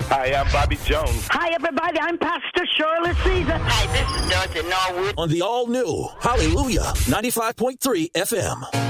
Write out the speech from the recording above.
Hi, I'm Bobby Jones. Hi, everybody. I'm Pastor Shirley Caesar. Hi, this is Dorothy Norwood. On the all-new Hallelujah 95.3 FM.